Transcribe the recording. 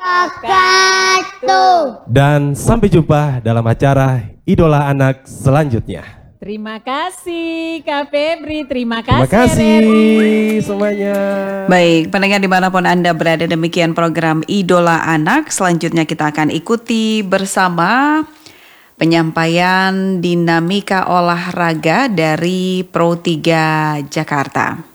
wabarakatuh. Dan sampai jumpa dalam acara Idola Anak selanjutnya. Terima kasih Kak Febri, terima Terima kasih kasih semuanya. Baik, pendengar dimanapun Anda berada, demikian program Idola Anak. Selanjutnya kita akan ikuti bersama penyampaian dinamika olahraga dari Pro 3 Jakarta.